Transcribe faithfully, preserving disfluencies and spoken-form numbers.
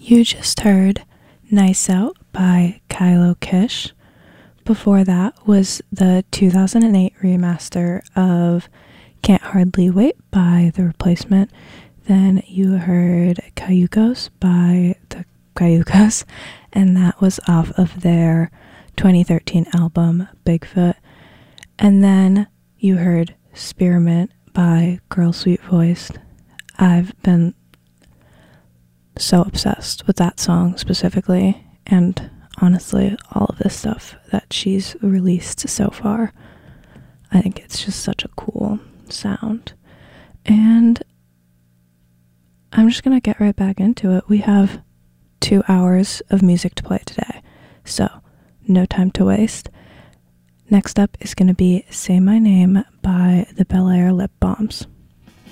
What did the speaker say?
You just heard Nice Out by Kylo Kish. Before that was the two thousand eight remaster of Can't Hardly Wait by The Replacement. Then you heard Cayucos by the Cayucos, and that was off of their twenty thirteen album Bigfoot. And then you heard Spearmint by Girl Sweet Voiced. I've been so obsessed with that song specifically, and honestly all of this stuff that she's released so far. I think it's just such a cool sound. And I'm just gonna get right back into it. We have two hours of music to play today, so no time to waste. Next up is gonna be Say My Name by the Bel Air Lip Bombs.